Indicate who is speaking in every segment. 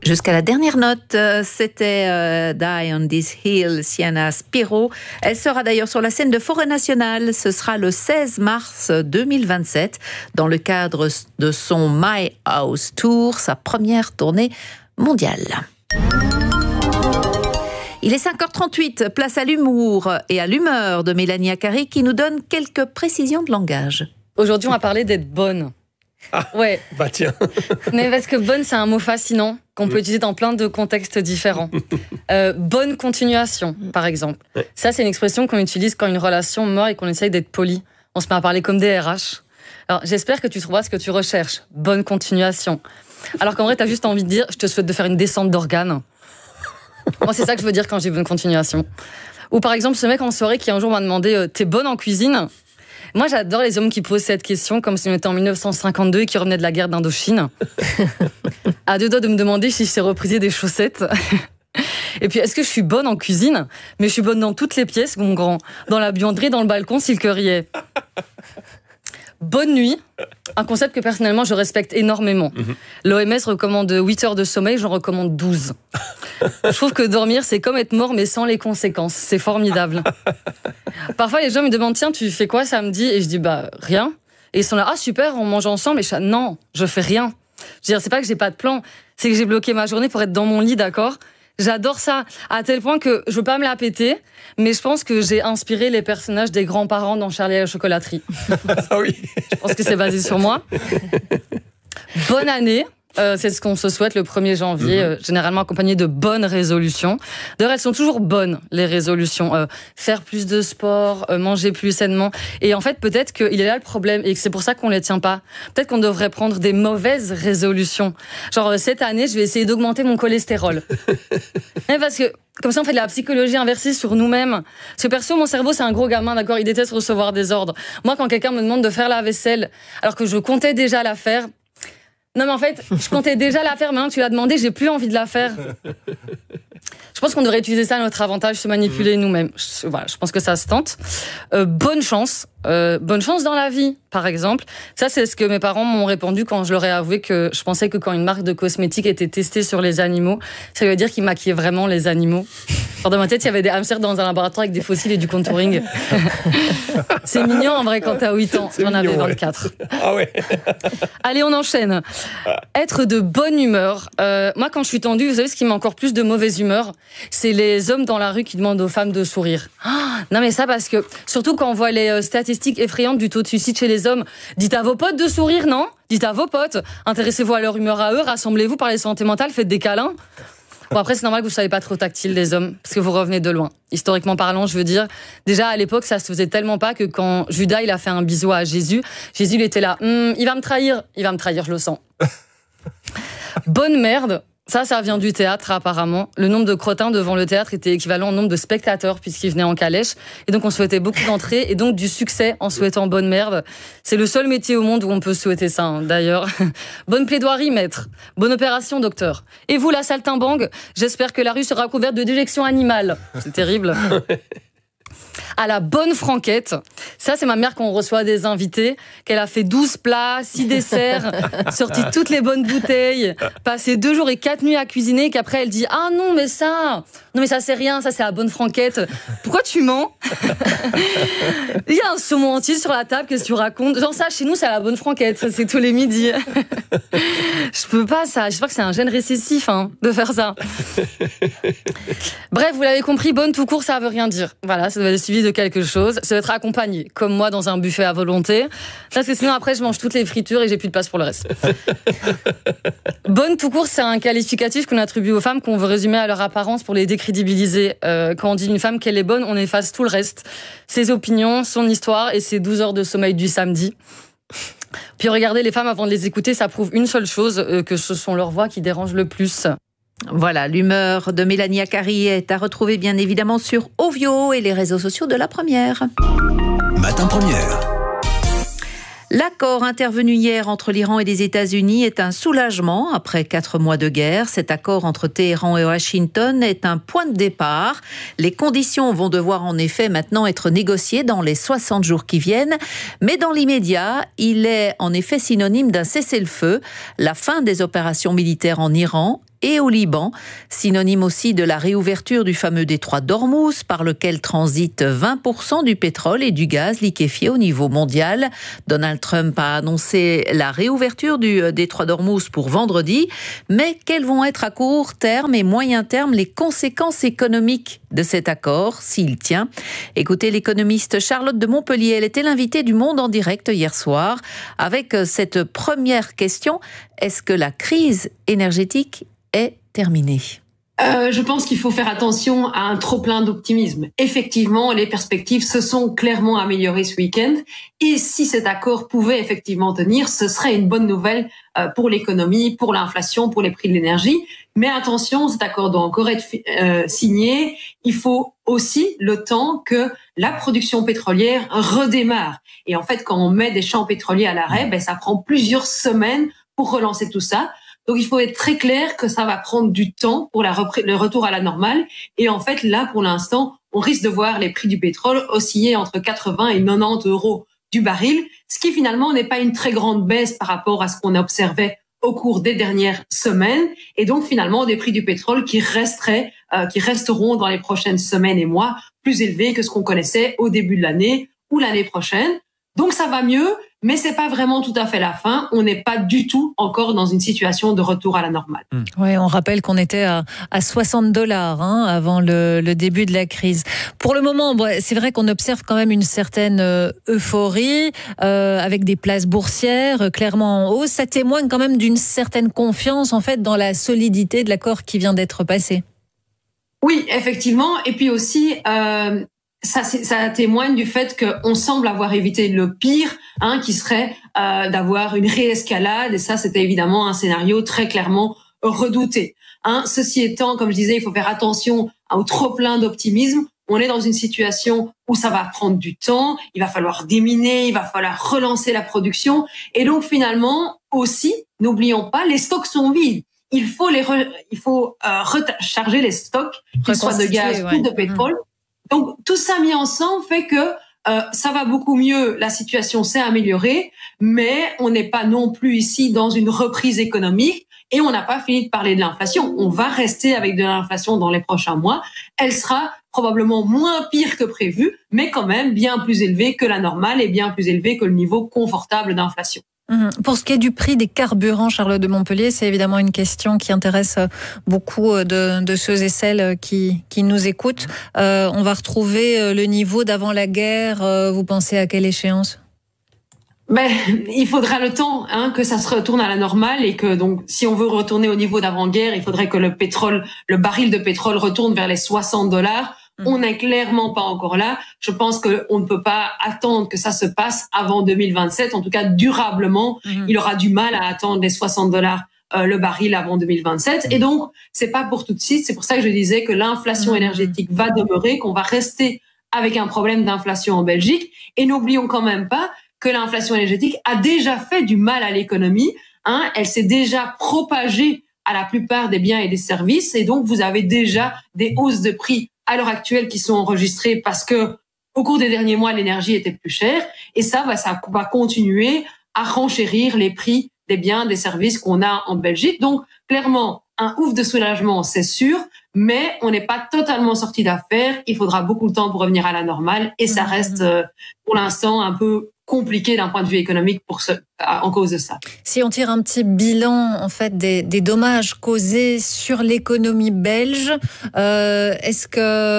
Speaker 1: Jusqu'à la dernière note, c'était Die on This Hill, Sienna Spiro. Elle sera d'ailleurs sur la scène de Forêt Nationale. Ce sera le 16 mars 2027, dans le cadre de son My House Tour, sa première tournée mondiale. Il est 5h38, place à l'humour et à l'humeur de Mélanie Acari qui nous donne quelques précisions de langage.
Speaker 2: Aujourd'hui, on va parler d'être bonne.
Speaker 3: Ah,
Speaker 2: ouais.
Speaker 3: Bah tiens.
Speaker 2: Mais parce que bonne, c'est un mot fascinant qu'on peut utiliser dans plein de contextes différents. Bonne continuation, par exemple.
Speaker 3: Ouais.
Speaker 2: Ça, c'est une expression qu'on utilise quand une relation meurt et qu'on essaye d'être poli. On se met à parler comme des RH. Alors, j'espère que tu trouveras ce que tu recherches. Bonne continuation. Alors qu'en vrai, t'as juste envie de dire, je te souhaite de faire une descente d'organes. Moi, c'est ça que je veux dire quand j'ai bonne continuation. Ou par exemple, ce mec en soirée qui un jour m'a demandé, t'es bonne en cuisine ? Moi, j'adore les hommes qui posent cette question comme si on était en 1952 et qui revenaient de la guerre d'Indochine. À deux doigts de me demander si je sais repriser des chaussettes. Et puis, est-ce que je suis bonne en cuisine ? Mais je suis bonne dans toutes les pièces, mon grand. Dans la buanderie, dans le balcon, s'il que riait. Bonne nuit, un concept que personnellement je respecte énormément. L'OMS recommande 8 heures de sommeil, j'en recommande 12. Je trouve que dormir, c'est comme être mort, mais sans les conséquences. C'est formidable. Parfois, les gens me demandent, tiens, tu fais quoi samedi ? Et je dis, bah, rien. Et ils sont là, ah, super, on mange ensemble. Et je dis, non, je fais rien. Je veux dire, c'est pas que j'ai pas de plan, c'est que j'ai bloqué ma journée pour être dans mon lit, d'accord ? J'adore ça, à tel point que je veux pas me la péter, mais je pense que j'ai inspiré les personnages des grands-parents dans Charlie et la chocolaterie.
Speaker 3: Ah oui.
Speaker 2: Je pense que c'est basé sur moi. Bonne année. C'est ce qu'on se souhaite le 1er janvier, généralement accompagné de bonnes résolutions. D'ailleurs, elles sont toujours bonnes, les résolutions. Faire plus de sport, manger plus sainement. Et en fait, peut-être qu'il est là le problème et que c'est pour ça qu'on les tient pas. Peut-être qu'on devrait prendre des mauvaises résolutions. Genre, cette année, je vais essayer d'augmenter mon cholestérol. Mais parce que comme ça, on fait de la psychologie inversée sur nous-mêmes. Parce que perso, mon cerveau, c'est un gros gamin, d'accord ? Il déteste recevoir des ordres. Moi, quand quelqu'un me demande de faire la vaisselle, alors que je comptais déjà la faire, non, mais en fait, je comptais déjà la faire, maintenant que tu l'as demandé, j'ai plus envie de la faire. Je pense qu'on devrait utiliser ça à notre avantage, se manipuler nous-mêmes. Voilà, je pense que ça se tente. Bonne chance dans la vie, par exemple. Ça, c'est ce que mes parents m'ont répondu quand je leur ai avoué que je pensais que quand une marque de cosmétiques était testée sur les animaux, ça veut dire qu'ils maquillaient vraiment les animaux. Alors, dans ma tête, il y avait des hamsters dans un laboratoire avec des fossiles et du contouring. C'est mignon, en vrai, quand t'as 8 ans. J'en avais 24.
Speaker 3: Ouais. Ah ouais.
Speaker 2: Allez, on enchaîne. Être de bonne humeur. Moi, quand je suis tendue, vous savez ce qui met encore plus de mauvaise humeur ? C'est les hommes dans la rue qui demandent aux femmes de sourire. Non, mais ça, parce que, surtout quand on voit les statistiques effrayantes du taux de suicide chez les hommes, dites à vos potes de sourire, non ? Dites à vos potes. Intéressez-vous à leur humeur à eux, rassemblez-vous, parlez santé mentale, faites des câlins. Bon, après, c'est normal que vous ne soyez pas trop tactile, les hommes, parce que vous revenez de loin. Historiquement parlant, je veux dire, déjà, à l'époque, ça se faisait tellement pas que quand Judas, il a fait un bisou à Jésus, il était là, il va me trahir, je le sens. Bonne merde. Ça vient du théâtre, apparemment. Le nombre de crottins devant le théâtre était équivalent au nombre de spectateurs, puisqu'ils venaient en calèche. Et donc, on souhaitait beaucoup d'entrées, et donc du succès en souhaitant bonne merde. C'est le seul métier au monde où on peut souhaiter ça, hein, d'ailleurs. Bonne plaidoirie, maître. Bonne opération, docteur. Et vous, la saltimbanque, j'espère que la rue sera couverte de déjections animales. C'est terrible. À la bonne franquette. Ça, c'est ma mère quand on reçoit des invités, qu'elle a fait 12 plats, 6 desserts, sorti toutes les bonnes bouteilles, passé 2 jours et 4 nuits à cuisiner, qu'après elle dit « Ah non, mais ça c'est rien, ça c'est la bonne franquette. » Pourquoi tu mens ? Il y a un saumon entier sur la table, qu'est-ce que tu racontes ? Genre ça, chez nous, c'est à la bonne franquette, ça, c'est tous les midis. Je peux pas ça, j'espère que c'est un gène récessif de faire ça. Bref, vous l'avez compris, bonne tout court, ça veut rien dire. Voilà, ça doit être suivi de quelque chose. Ça doit être accompagné, comme moi dans un buffet à volonté. Parce que sinon, après, je mange toutes les fritures et j'ai plus de place pour le reste. Bonne tout court, c'est un qualificatif qu'on attribue aux femmes qu'on veut résumer à leur apparence pour les décrédibiliser. Quand on dit une femme qu'elle est bonne, on efface tout le reste. Ses opinions, son histoire et ses 12 heures de sommeil du samedi. Puis regardez, les femmes, avant de les écouter, ça prouve une seule chose, que ce sont leurs voix qui dérangent le plus.
Speaker 1: Voilà, l'humeur de Mélanie Acari est à retrouver bien évidemment sur Ovio et les réseaux sociaux de La Première.
Speaker 4: Matin Première.
Speaker 1: L'accord intervenu hier entre l'Iran et les États-Unis est un soulagement après 4 mois de guerre. Cet accord entre Téhéran et Washington est un point de départ. Les conditions vont devoir en effet maintenant être négociées dans les 60 jours qui viennent. Mais dans l'immédiat, il est en effet synonyme d'un cessez-le-feu, la fin des opérations militaires en Iran et au Liban, synonyme aussi de la réouverture du fameux détroit d'Ormuz par lequel transite 20% du pétrole et du gaz liquéfié au niveau mondial. Donald Trump a annoncé la réouverture du détroit d'Ormuz pour vendredi, mais quelles vont être à court terme et moyen terme les conséquences économiques de cet accord, s'il tient? Écoutez l'économiste Charlotte de Montpellier, elle était l'invitée du Monde en direct hier soir avec cette première question: est-ce que la crise énergétique est terminée?
Speaker 3: Je pense qu'il faut faire attention à un trop-plein d'optimisme. Effectivement, les perspectives se sont clairement améliorées ce week-end. Et si cet accord pouvait effectivement tenir, ce serait une bonne nouvelle pour l'économie, pour l'inflation, pour les prix de l'énergie. Mais attention, cet accord doit encore être signé. Il faut aussi le temps que la production pétrolière redémarre. Et en fait, quand on met des champs pétroliers à l'arrêt, ça prend plusieurs semaines pour relancer tout ça. Donc, il faut être très clair que ça va prendre du temps pour le retour à la normale. Et en fait, là, pour l'instant, on risque de voir les prix du pétrole osciller entre 80 et 90 euros du baril, ce qui finalement n'est pas une très grande baisse par rapport à ce qu'on observait au cours des dernières semaines. Et donc, finalement, des prix du pétrole qui resteront dans les prochaines semaines et mois plus élevés que ce qu'on connaissait au début de l'année ou l'année prochaine. Donc, ça va mieux, mais c'est pas vraiment tout à fait la fin. On n'est pas du tout encore dans une situation de retour à la normale.
Speaker 5: Oui, on rappelle qu'on était à $60 avant le début de la crise. Pour le moment, c'est vrai qu'on observe quand même une certaine euphorie avec des places boursières clairement en hausse. Ça témoigne quand même d'une certaine confiance en fait dans la solidité de l'accord qui vient d'être passé.
Speaker 3: Oui, effectivement. Et puis aussi, ça témoigne du fait qu'on semble avoir évité le pire, qui serait d'avoir une réescalade. Et ça, c'était évidemment un scénario très clairement redouté. Ceci étant, comme je disais, il faut faire attention au trop-plein d'optimisme. On est dans une situation où ça va prendre du temps. Il va falloir déminer, il va falloir relancer la production. Et donc, finalement, aussi, n'oublions pas, les stocks sont vides. Il faut recharger les stocks, qu'ils soient de gaz ou de pétrole. Donc, tout ça mis ensemble fait que ça va beaucoup mieux, la situation s'est améliorée, mais on n'est pas non plus ici dans une reprise économique et on n'a pas fini de parler de l'inflation. On va rester avec de l'inflation dans les prochains mois. Elle sera probablement moins pire que prévu, mais quand même bien plus élevée que la normale et bien plus élevée que le niveau confortable d'inflation.
Speaker 5: Pour ce qui est du prix des carburants, Charlotte de Montpellier, c'est évidemment une question qui intéresse beaucoup de ceux et celles qui nous écoutent. On va retrouver le niveau d'avant la guerre. Vous pensez à quelle échéance ?
Speaker 3: Il faudra le temps que ça se retourne à la normale et que donc si on veut retourner au niveau d'avant-guerre, il faudrait que le baril de pétrole retourne vers les $60. On n'est clairement pas encore là. Je pense qu'on ne peut pas attendre que ça se passe avant 2027. En tout cas, durablement, il aura du mal à attendre les $60 le baril avant 2027. Et donc, c'est pas pour tout de suite. C'est pour ça que je disais que l'inflation énergétique va demeurer, qu'on va rester avec un problème d'inflation en Belgique. Et n'oublions quand même pas que l'inflation énergétique a déjà fait du mal à l'économie. Elle s'est déjà propagée à la plupart des biens et des services. Et donc, vous avez déjà des hausses de prix à l'heure actuelle qui sont enregistrées parce que au cours des derniers mois, l'énergie était plus chère. Et ça va continuer à renchérir les prix des biens, des services qu'on a en Belgique. Donc, clairement, un ouf de soulagement, c'est sûr, mais on n'est pas totalement sorti d'affaire. Il faudra beaucoup de temps pour revenir à la normale et ça reste, pour l'instant, un peu compliqué d'un point de vue économique en cause de ça.
Speaker 5: Si on tire un petit bilan en fait des dommages causés sur l'économie belge, est-ce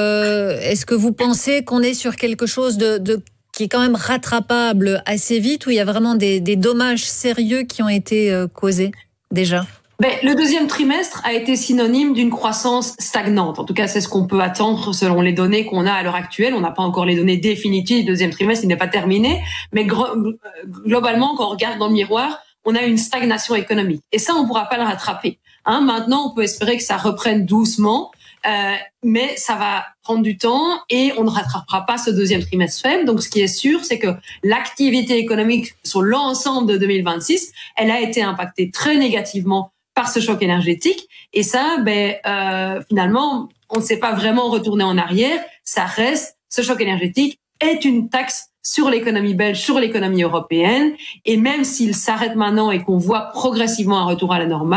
Speaker 5: que vous pensez qu'on est sur quelque chose qui est quand même rattrapable assez vite, où il y a vraiment des dommages sérieux qui ont été causés déjà ?
Speaker 3: Le deuxième trimestre a été synonyme d'une croissance stagnante. En tout cas, c'est ce qu'on peut attendre selon les données qu'on a à l'heure actuelle. On n'a pas encore les données définitives du deuxième trimestre, il n'est pas terminé. Mais globalement, quand on regarde dans le miroir, on a une stagnation économique. Et ça, on ne pourra pas le rattraper. Maintenant, on peut espérer que ça reprenne doucement, mais ça va prendre du temps et on ne rattrapera pas ce deuxième trimestre faible. Donc, ce qui est sûr, c'est que l'activité économique sur l'ensemble de 2026, elle a été impactée très négativement par ce choc énergétique. Et ça, finalement, on ne s'est pas vraiment retourné en arrière. Ça reste, ce choc énergétique est une taxe sur l'économie belge, sur l'économie européenne. Et même s'il s'arrête maintenant et qu'on voit progressivement un retour à la normale,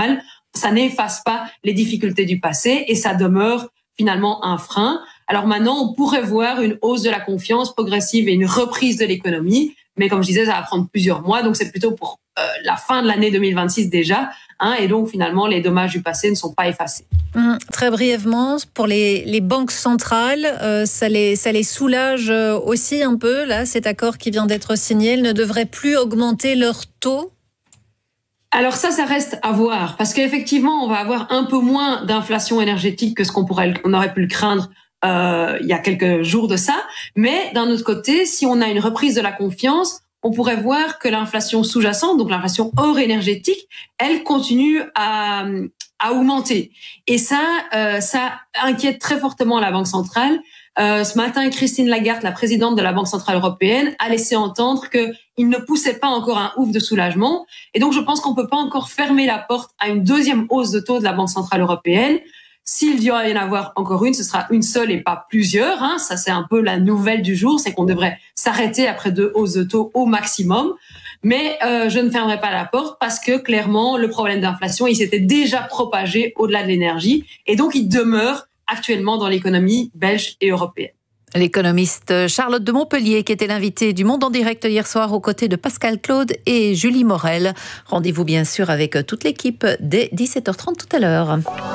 Speaker 3: ça n'efface pas les difficultés du passé et ça demeure finalement un frein. Alors maintenant, on pourrait voir une hausse de la confiance progressive et une reprise de l'économie, mais comme je disais, ça va prendre plusieurs mois, donc c'est plutôt pour la fin de l'année 2026 déjà, et donc finalement, les dommages du passé ne sont pas effacés.
Speaker 5: Très brièvement, pour les banques centrales, ça les soulage aussi un peu, là, cet accord qui vient d'être signé. Elles ne devraient plus augmenter leur taux?
Speaker 3: Alors ça reste à voir, parce qu'effectivement, on va avoir un peu moins d'inflation énergétique que ce qu'on aurait pu le craindre il y a quelques jours de ça. Mais d'un autre côté, si on a une reprise de la confiance, on pourrait voir que l'inflation sous-jacente, donc l'inflation hors énergétique, elle continue à augmenter. Et ça inquiète très fortement la Banque centrale. Ce matin, Christine Lagarde, la présidente de la Banque centrale européenne, a laissé entendre qu'il ne poussait pas encore un ouf de soulagement. Et donc, je pense qu'on peut pas encore fermer la porte à une deuxième hausse de taux de la Banque centrale européenne. S'il doit y en avoir encore une, ce sera une seule et pas plusieurs. Ça, c'est un peu la nouvelle du jour, c'est qu'on devrait s'arrêter après 2 hausses de taux au maximum. Mais je ne fermerai pas la porte parce que clairement, le problème d'inflation, il s'était déjà propagé au-delà de l'énergie. Et donc, il demeure actuellement dans l'économie belge et européenne.
Speaker 1: L'économiste Charlotte de Montpellier, qui était l'invitée du Monde en direct hier soir aux côtés de Pascal Claude et Julie Morel. Rendez-vous bien sûr avec toute l'équipe dès 17h30 tout à l'heure.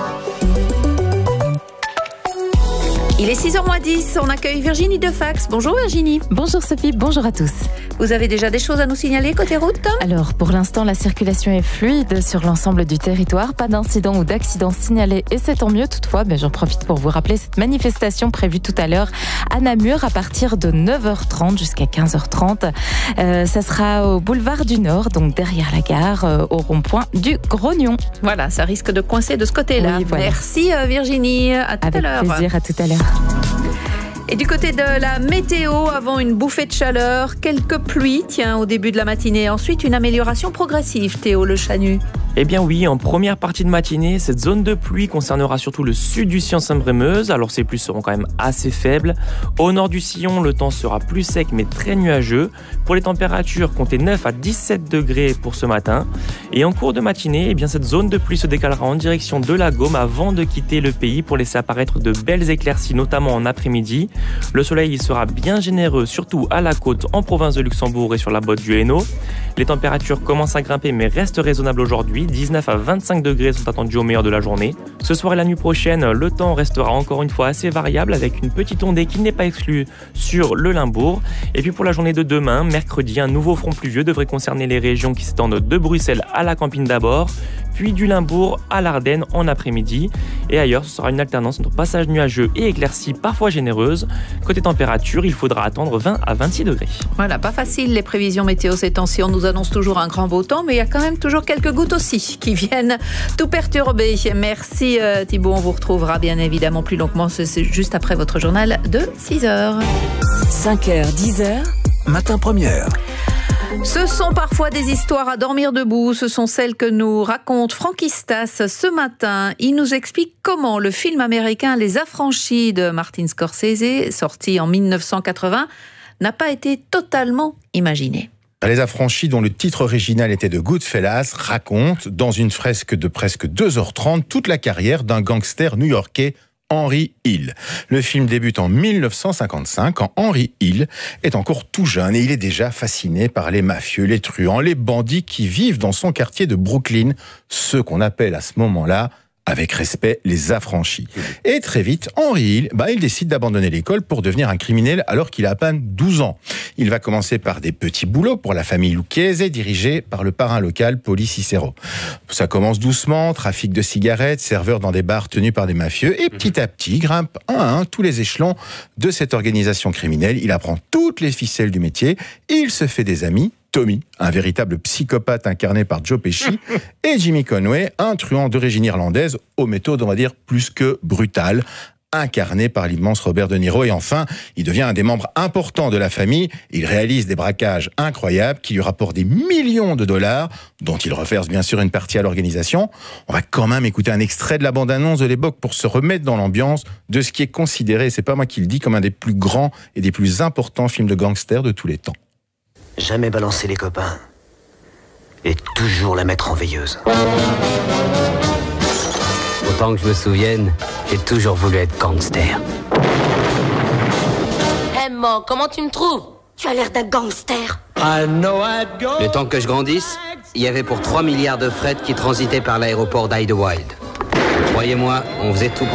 Speaker 1: Il est 6h moins 10, on accueille Virginie de Fax. Bonjour Virginie.
Speaker 6: Bonjour Sophie, bonjour à tous.
Speaker 1: Vous avez déjà des choses à nous signaler côté route ?
Speaker 6: Alors pour l'instant la circulation est fluide sur l'ensemble du territoire, pas d'incidents ou d'accidents signalés et c'est tant mieux. Toutefois, j'en profite pour vous rappeler cette manifestation prévue tout à l'heure à Namur à partir de 9h30 jusqu'à 15h30. Ça sera au boulevard du Nord, donc derrière la gare, au rond-point du Grognon.
Speaker 1: Voilà, ça risque de coincer de ce côté-là.
Speaker 6: Oui, voilà.
Speaker 1: Merci Virginie, à tout à l'heure.
Speaker 6: Avec plaisir, à tout à l'heure.
Speaker 1: Et du côté de la météo, avant une bouffée de chaleur, quelques pluies, au début de la matinée. Ensuite, une amélioration progressive, Théo Le Chanu.
Speaker 7: Eh bien oui, en première partie de matinée, cette zone de pluie concernera surtout le sud du Sillon Sainte-Brémeuse, alors ces pluies seront quand même assez faibles. Au nord du Sillon, le temps sera plus sec mais très nuageux. Pour les températures, comptez 9 à 17 degrés pour ce matin. Et en cours de matinée, eh bien cette zone de pluie se décalera en direction de la Gaume avant de quitter le pays pour laisser apparaître de belles éclaircies, notamment en après-midi. Le soleil y sera bien généreux, surtout à la côte, en province de Luxembourg et sur la botte du Hainaut. Les températures commencent à grimper mais restent raisonnables aujourd'hui. 19 à 25 degrés sont attendus au meilleur de la journée. Ce soir et la nuit prochaine, le temps restera encore une fois assez variable avec une petite ondée qui n'est pas exclue sur le Limbourg. Et puis pour la journée de demain, mercredi, un nouveau front pluvieux devrait concerner les régions qui s'étendent de Bruxelles à la Campine d'abord, puis du Limbourg à l'Ardenne en après-midi. Et ailleurs, ce sera une alternance entre passages nuageux et éclaircies parfois généreuses. Côté température, il faudra attendre 20 à 26 degrés.
Speaker 1: Voilà, pas facile les prévisions météo ces temps-ci. On nous annonce toujours un grand beau temps, mais il y a quand même toujours quelques gouttes aussi qui viennent tout perturber. Merci Thibaut, on vous retrouvera bien évidemment plus longuement, c'est juste après votre journal de 6h.
Speaker 4: 5h, 10h, matin première.
Speaker 1: Ce sont parfois des histoires à dormir debout. Ce sont celles que nous raconte Francky Stas ce matin. Il nous explique comment le film américain Les Affranchis de Martin Scorsese, sorti en 1980, n'a pas été totalement imaginé.
Speaker 8: Les Affranchis, dont le titre original était de Goodfellas, raconte, dans une fresque de presque 2h30, toute la carrière d'un gangster new-yorkais, Henry Hill. Le film débute en 1955, quand Henry Hill est encore tout jeune et il est déjà fasciné par les mafieux, les truands, les bandits qui vivent dans son quartier de Brooklyn, ceux qu'on appelle à ce moment-là, avec respect, les affranchis. Et très vite, Henry Hill, il décide d'abandonner l'école pour devenir un criminel alors qu'il a à peine 12 ans. Il va commencer par des petits boulots pour la famille Lucchese, dirigée par le parrain local, Paulie Cicero. Ça commence doucement, trafic de cigarettes, serveur dans des bars tenus par des mafieux, et petit à petit, grimpe un à un tous les échelons de cette organisation criminelle. Il apprend toutes les ficelles du métier, il se fait des amis, Tommy, un véritable psychopathe incarné par Joe Pesci, et Jimmy Conway, un truand d'origine irlandaise, aux méthodes, on va dire, plus que brutales, incarné par l'immense Robert De Niro. Et enfin, il devient un des membres importants de la famille. Il réalise des braquages incroyables qui lui rapportent des millions de dollars, dont il reverse bien sûr une partie à l'organisation. On va quand même écouter un extrait de la bande-annonce de l'époque pour se remettre dans l'ambiance de ce qui est considéré, c'est pas moi qui le dis, comme un des plus grands et des plus importants films de gangsters de tous les temps.
Speaker 9: Jamais balancer les copains et toujours la mettre en veilleuse. Autant que je me souvienne, j'ai toujours voulu être gangster.
Speaker 10: Hey, Mo, comment tu me trouves? Tu as l'air d'un gangster.
Speaker 9: Le temps que je grandisse, il y avait pour 3 milliards de fret qui transitaient par l'aéroport d'Idlewild. Croyez-moi, on faisait tout pour